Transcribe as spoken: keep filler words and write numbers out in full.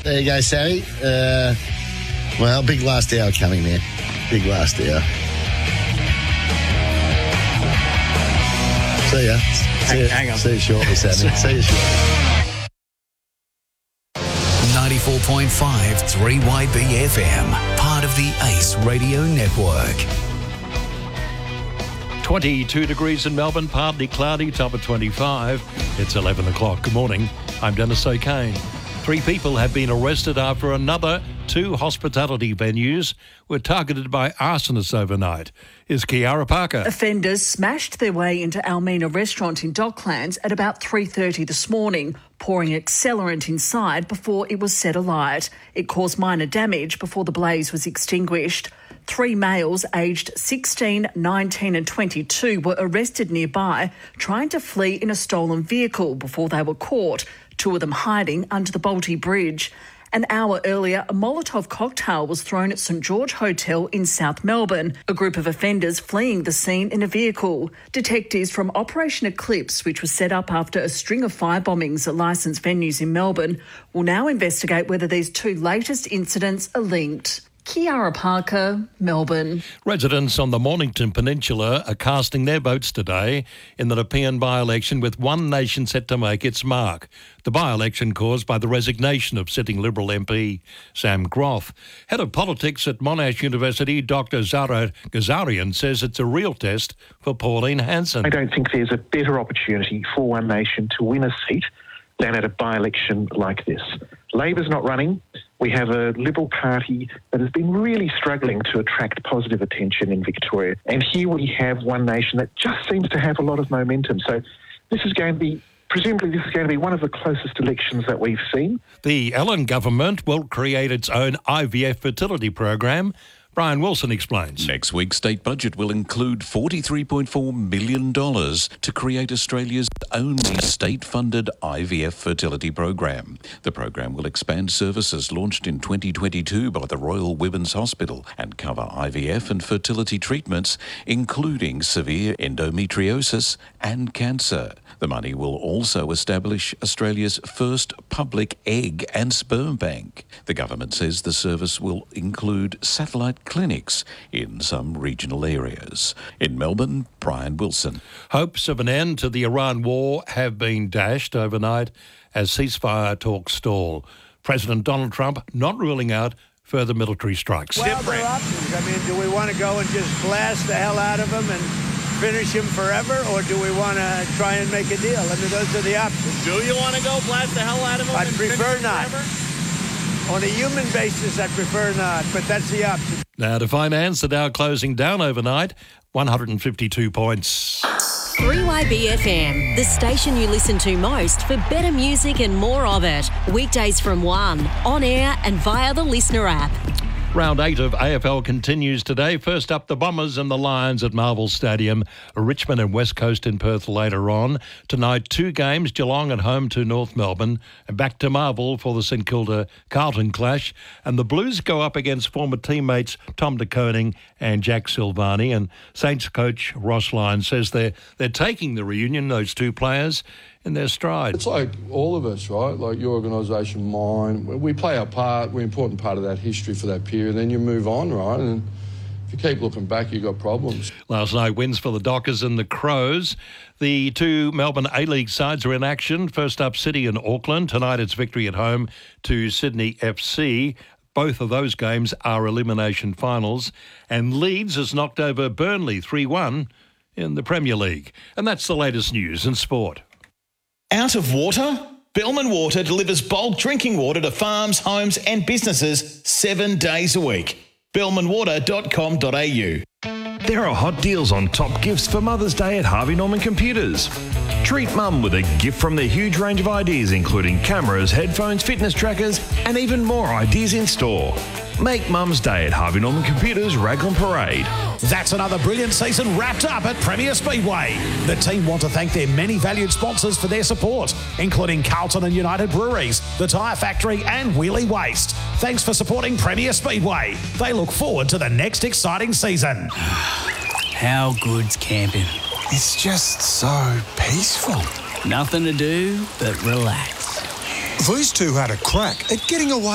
There you go, Sammy. Uh, well, big last hour coming there. Big last hour. See ya. See ya, hang on. See you shortly, Sammy. See you shortly. ninety-four point five three Y B F M, part of the Ace Radio Network. twenty-two degrees in Melbourne, partly cloudy, top of twenty-five. It's eleven o'clock. Good morning. I'm Dennis O'Kane. Three people have been arrested after another two hospitality venues were targeted by arsonists overnight. Here's Kiara Parker. Offenders smashed their way into Almina Restaurant in Docklands at about three thirty this morning, pouring accelerant inside before it was set alight. It caused minor damage before the blaze was extinguished. Three males aged sixteen, nineteen and twenty-two were arrested nearby, trying to flee in a stolen vehicle before they were caught, two of them hiding under the Bolte Bridge. An hour earlier, a Molotov cocktail was thrown at St George Hotel in South Melbourne, a group of offenders fleeing the scene in a vehicle. Detectives from Operation Eclipse, which was set up after a string of fire bombings at licensed venues in Melbourne, will now investigate whether these two latest incidents are linked. Kiara Parker, Melbourne. Residents on the Mornington Peninsula are casting their votes today in the Nepean by-election, with One Nation set to make its mark. The by-election caused by the resignation of sitting Liberal M P Sam Groff. Head of politics at Monash University, Doctor Zara Ghazarian, says it's a real test for Pauline Hanson. I don't think there's a better opportunity for One Nation to win a seat than at a by-election like this. Labor's not running. We have a Liberal Party that has been really struggling to attract positive attention in Victoria. And here we have One Nation that just seems to have a lot of momentum. So this is going to be, presumably this is going to be one of the closest elections that we've seen. The Allen government will create its own I V F fertility program. Brian Wilson explains. Next week's state budget will include forty-three point four million dollars to create Australia's only state-funded I V F fertility program. The program will expand services launched in twenty twenty-two by the Royal Women's Hospital and cover I V F and fertility treatments, including severe endometriosis and cancer. The money will also establish Australia's first public egg and sperm bank. The government says the service will include satellite clinics in some regional areas. In Melbourne, Brian Wilson. Hopes of an end to the Iran war have been dashed overnight as ceasefire talks stall. President Donald Trump not ruling out further military strikes. Well, there are options. I mean, do we want to go and just blast the hell out of them and finish him forever, or do we want to try and make a deal? I mean, those are the options. Do you want to go blast the hell out of him? I'd and prefer finish him not. forever? On a human basis, I'd prefer not, but that's the option. Now, to finance, the Dow closing down overnight, one hundred fifty-two points. three Y B F M, the station you listen to most for better music and more of it. Weekdays from one, on air and via the Listener app. Round eight of A F L continues today. First up, the Bombers and the Lions at Marvel Stadium. Richmond and West Coast in Perth later on. Tonight, two games, Geelong at home to North Melbourne, and back to Marvel for the St Kilda-Carlton clash. And the Blues go up against former teammates Tom De Koning and Jack Silvani. And Saints coach Ross Lyons says they're, they're taking the reunion, those two players, in their stride. It's like all of us, right? Like your organisation, mine. We play our part. We're an important part of that history for that period. Then you move on, right? And if you keep looking back, you've got problems. Last night, wins for the Dockers and the Crows. The two Melbourne A-League sides are in action. First up, City and Auckland. Tonight, it's victory at home to Sydney F C. Both of those games are elimination finals. And Leeds has knocked over Burnley three one in the Premier League. And that's the latest news in sport. Out of water? Bellman Water delivers bulk drinking water to farms, homes and businesses seven days a week. bellman water dot com dot a u. There are hot deals on top gifts for Mother's Day at Harvey Norman Computers. Treat Mum with a gift from their huge range of ideas, including cameras, headphones, fitness trackers, and even more ideas in store. Make Mum's Day at Harvey Norman Computers, Raglan Parade. That's another brilliant season wrapped up at Premier Speedway. The team want to thank their many valued sponsors for their support, including Carlton and United Breweries, the Tyre Factory and Wheelie Waste. Thanks for supporting Premier Speedway. They look forward to the next exciting season. How good's camping? It's just so peaceful. Nothing to do but relax. These two had a crack at getting away